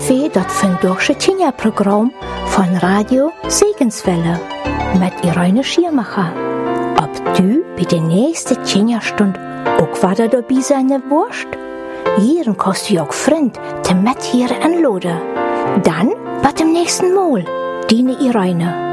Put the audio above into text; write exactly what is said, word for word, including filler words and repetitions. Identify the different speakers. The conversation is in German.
Speaker 1: für das Vindorfsche Kinderprogramm von Radio Segenswelle mit Irene Schirmacher. Ob du bei der nächsten Kinderstunde auch wieder dabei sein wirst? Hier kannst du auch Freund zum Mit hier anladen. Dann bis zum nächsten Mal, deine Irene.